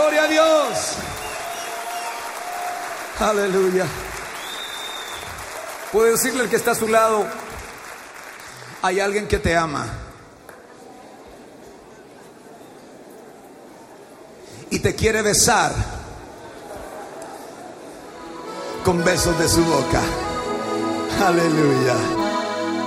Gloria a Dios. Aleluya. Puede decirle al que está a su lado: hay alguien que te ama y te quiere besar con besos de su boca. Aleluya.